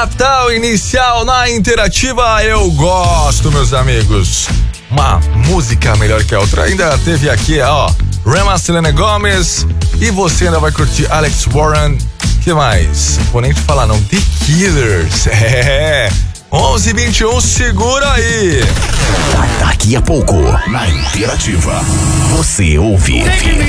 Natal inicial na Interativa, eu gosto, meus amigos. Uma música melhor que a outra. Ainda teve aqui, ó, Rema, Selena Gomez. E você ainda vai curtir Alex Warren. Que mais? Não vou nem te falar não. The Killers. 11h21, segura aí. Daqui a pouco, na Interativa, você ouve.